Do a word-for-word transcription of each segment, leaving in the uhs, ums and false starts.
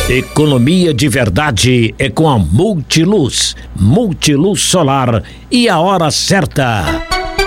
Economia de verdade é com a Multiluz. Multiluz Solar e a hora certa.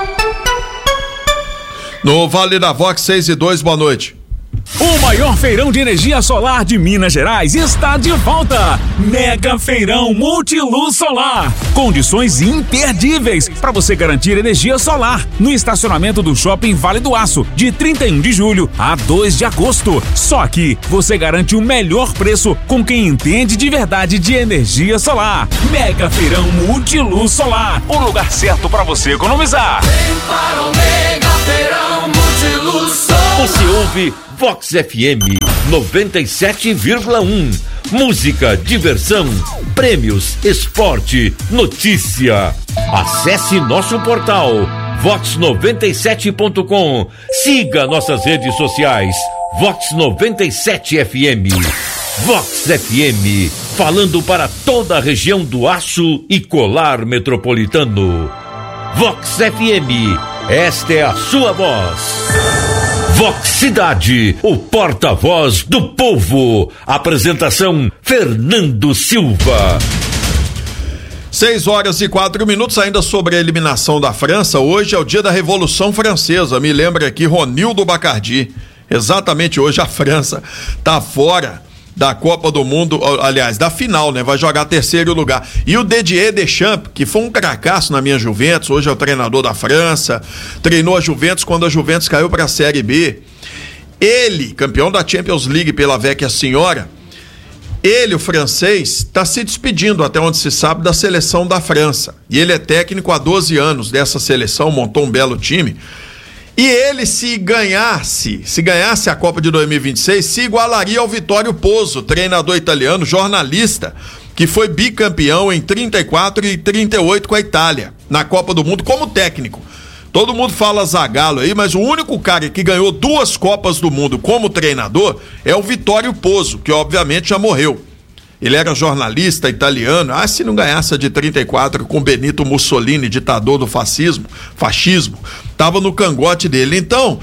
No Vale da Vox seis e dois, boa noite. O maior feirão de energia solar de Minas Gerais está de volta. Mega Feirão Multiluz Solar. Condições imperdíveis para você garantir energia solar no estacionamento do Shopping Vale do Aço, de trinta e um de julho a dois de agosto. Só aqui você garante o melhor preço com quem entende de verdade de energia solar. Mega Feirão Multiluz Solar. O lugar certo para você economizar. Vem para o Mega Feirão Multiluz Solar. Você ouve Vox F M noventa e sete vírgula um. Música, diversão, prêmios, esporte, notícia. Acesse nosso portal vox noventa e sete ponto com. Siga nossas redes sociais. Vox noventa e sete F M. Vox F M, falando para toda a região do Aço e Colar Metropolitano. Vox F M, esta é a sua voz. Vox Cidade, o porta-voz do povo. Apresentação, Fernando Silva. Seis horas e quatro minutos, ainda sobre a eliminação da França. Hoje é o dia da Revolução Francesa. Me lembra aqui Ronildo Bacardi. Exatamente hoje a França tá fora da Copa do Mundo, aliás, da final, né? Vai jogar terceiro lugar. E o Didier Deschamps, que foi um cracaço na minha Juventus, hoje é o treinador da França, treinou a Juventus quando a Juventus caiu para a Série B. Ele, campeão da Champions League pela Vecchia Senhora, ele, o francês, está se despedindo, até onde se sabe, da seleção da França. E ele é técnico há doze anos dessa seleção, montou um belo time. E ele, se ganhasse, se ganhasse a Copa de dois mil e vinte e seis, se igualaria ao Vittorio Pozzo, treinador italiano, jornalista, que foi bicampeão em trinta e quatro e trinta e oito com a Itália, na Copa do Mundo, como técnico. Todo mundo fala Zagallo aí, mas o único cara que ganhou duas Copas do Mundo como treinador é o Vittorio Pozzo, que obviamente já morreu. Ele era jornalista italiano. Ah, se não ganhasse a de trinta e quatro com Benito Mussolini, ditador do fascismo, fascismo, tava no cangote dele. Então,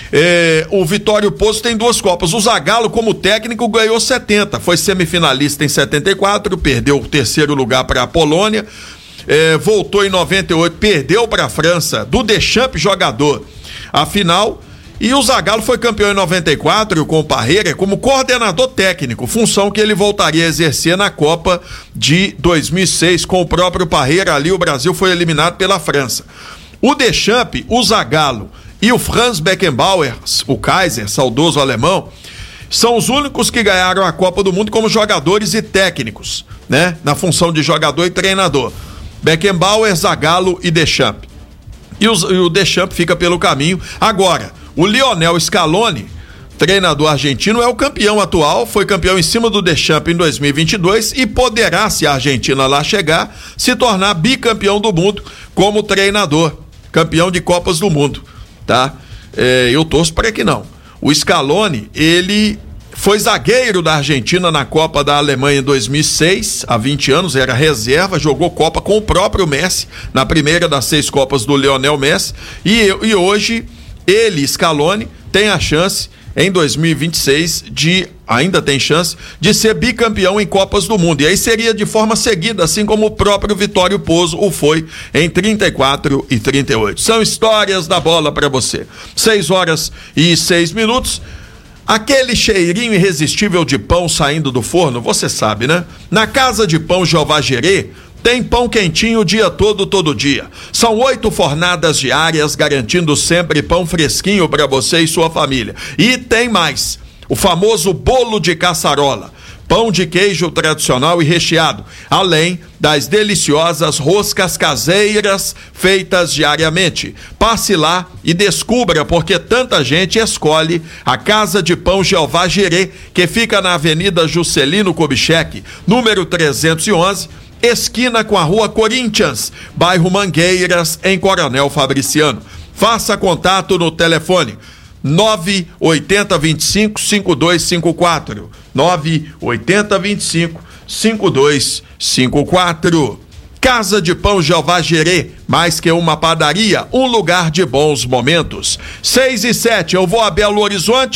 é, o Vittorio Pozzo tem duas Copas. O Zagallo, como técnico, ganhou setenta. Foi semifinalista em setenta e quatro, perdeu o terceiro lugar para a Polônia. É, voltou em noventa e oito, perdeu para a França, do Deschamps, jogador, a final. E o Zagallo foi campeão em noventa e quatro com o Parreira como coordenador técnico, função que ele voltaria a exercer na Copa de dois mil e seis com o próprio Parreira. Ali o Brasil foi eliminado pela França. O Deschamps, o Zagallo e o Franz Beckenbauer, o Kaiser, saudoso alemão, são os únicos que ganharam a Copa do Mundo como jogadores e técnicos, né? Na função de jogador e treinador. Beckenbauer, Zagallo e Deschamps. E o, e o Deschamps fica pelo caminho. Agora, o Lionel Scaloni, treinador argentino, é o campeão atual, foi campeão em cima do Deschamps em dois mil e vinte e dois e poderá, se a Argentina lá chegar, se tornar bicampeão do mundo como treinador, campeão de Copas do Mundo, tá? É, eu torço para que não. O Scaloni, ele foi zagueiro da Argentina na Copa da Alemanha em dois mil e seis, há vinte anos, era reserva, jogou Copa com o próprio Messi, na primeira das seis Copas do Lionel Messi, e, e hoje ele, Scaloni, tem a chance em dois mil e vinte e seis de, ainda tem chance, de ser bicampeão em Copas do Mundo. E aí seria de forma seguida, assim como o próprio Vittorio Pozzo o foi em trinta e quatro e trinta e oito. São histórias da bola para você. seis horas e seis minutos. Aquele cheirinho irresistível de pão saindo do forno, você sabe, né? Na Casa de Pão Jeová Jirê, tem pão quentinho o dia todo, todo dia. São oito fornadas diárias, garantindo sempre pão fresquinho para você e sua família. E tem mais, o famoso bolo de caçarola. Pão de queijo tradicional e recheado, além das deliciosas roscas caseiras feitas diariamente. Passe lá e descubra porque tanta gente escolhe a Casa de Pão Jeová Jirê, que fica na Avenida Juscelino Kubitschek, número trezentos e onze, esquina com a Rua Corinthians, bairro Mangueiras, em Coronel Fabriciano. Faça contato no telefone nove oito zero dois cinco, cinco dois cinco quatro, nove oito zero dois cinco, cinco dois cinco quatro. Casa de Pão Jeová Jirê, mais que uma padaria, um lugar de bons momentos. seis e sete, eu vou a Belo Horizonte.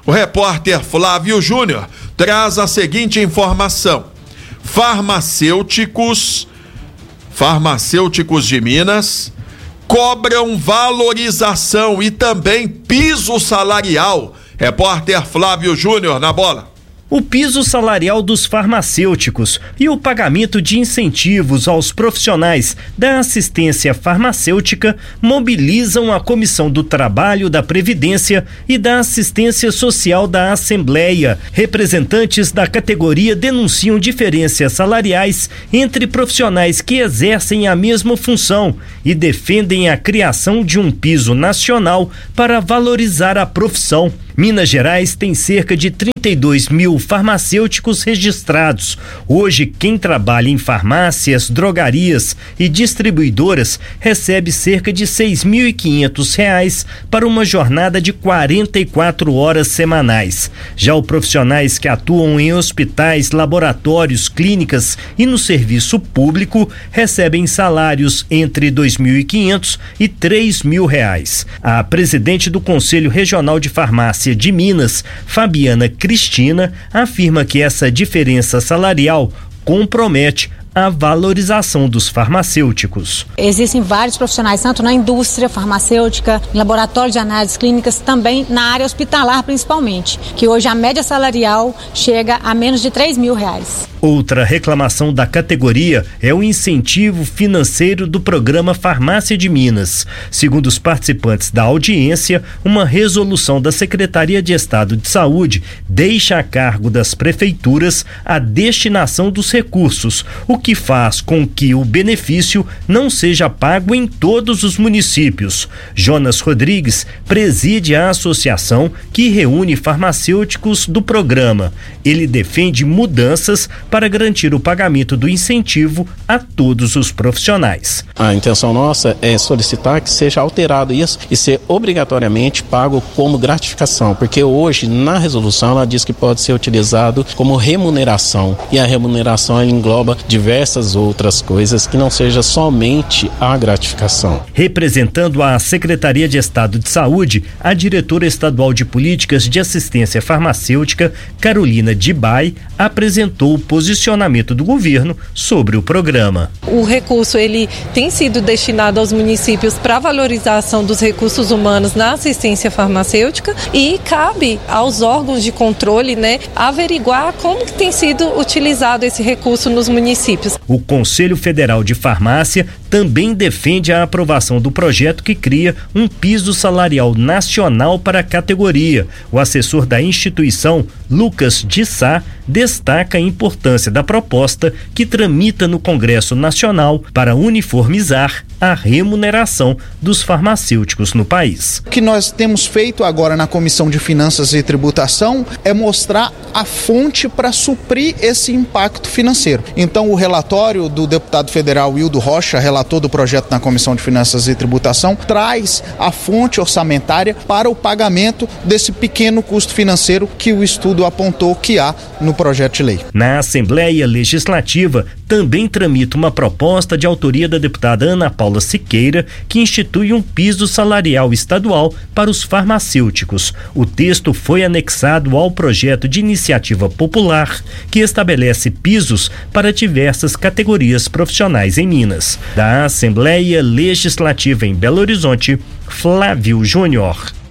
O repórter Flávio Júnior traz a seguinte informação: farmacêuticos, farmacêuticos de Minas cobram valorização e também piso salarial. Repórter Flávio Júnior na bola. O piso salarial dos farmacêuticos e o pagamento de incentivos aos profissionais da assistência farmacêutica mobilizam a Comissão do Trabalho, da Previdência e da Assistência Social da Assembleia. Representantes da categoria denunciam diferenças salariais entre profissionais que exercem a mesma função e defendem a criação de um piso nacional para valorizar a profissão. Minas Gerais tem cerca de trinta e dois mil farmacêuticos registrados. Hoje, quem trabalha em farmácias, drogarias e distribuidoras recebe cerca de seis mil e quinhentos reais para uma jornada de quarenta e quatro horas semanais. Já os profissionais que atuam em hospitais, laboratórios, clínicas e no serviço público recebem salários entre dois mil e quinhentos e três mil reais. A presidente do Conselho Regional de Farmácia de Minas, Fabiana Cristina, afirma que essa diferença salarial compromete a valorização dos farmacêuticos. Existem vários profissionais, tanto na indústria farmacêutica, em laboratório de análises clínicas, também na área hospitalar principalmente, que hoje a média salarial chega a menos de três mil reais. Outra reclamação da categoria é o incentivo financeiro do programa Farmácia de Minas. Segundo os participantes da audiência, uma resolução da Secretaria de Estado de Saúde deixa a cargo das prefeituras a destinação dos recursos, o que faz com que o benefício não seja pago em todos os municípios. Jonas Rodrigues preside a associação que reúne farmacêuticos do programa. Ele defende mudanças para garantir o pagamento do incentivo a todos os profissionais. A intenção nossa é solicitar que seja alterado isso e ser obrigatoriamente pago como gratificação, porque hoje na resolução ela diz que pode ser utilizado como remuneração, e a remuneração engloba diversas outras coisas que não seja somente a gratificação. Representando a Secretaria de Estado de Saúde, a diretora estadual de Políticas de Assistência Farmacêutica, Carolina Dibay, apresentou o posicionamento do governo sobre o programa. O recurso ele tem sido destinado aos municípios para valorização dos recursos humanos na assistência farmacêutica e cabe aos órgãos de controle, né, averiguar como que tem sido utilizado esse recurso nos municípios. O Conselho Federal de Farmácia também defende a aprovação do projeto que cria um piso salarial nacional para a categoria. O assessor da instituição, Lucas de Sá, destaca a importância da proposta que tramita no Congresso Nacional para uniformizar a remuneração dos farmacêuticos no país. O que nós temos feito agora na Comissão de Finanças e Tributação é mostrar a fonte para suprir esse impacto financeiro. Então, o relatório do deputado federal Hildo Rocha, relator do projeto na Comissão de Finanças e Tributação, traz a fonte orçamentária para o pagamento desse pequeno custo financeiro que o estudo apontou que há no projeto de lei. Na Assembleia Legislativa também tramita uma proposta de autoria da deputada Ana Paula Siqueira que institui um piso salarial estadual para os farmacêuticos. O texto foi anexado ao projeto de iniciativa popular que estabelece pisos para diversas categorias profissionais em Minas. Da Assembleia Legislativa em Belo Horizonte, Flávio Júnior.